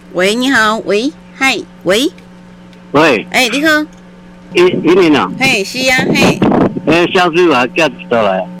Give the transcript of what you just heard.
喂，你好，喂，嗨，喂， 喂， 你好， 一年啊， 嘿，是啊，嘿， 小水还寄倒来，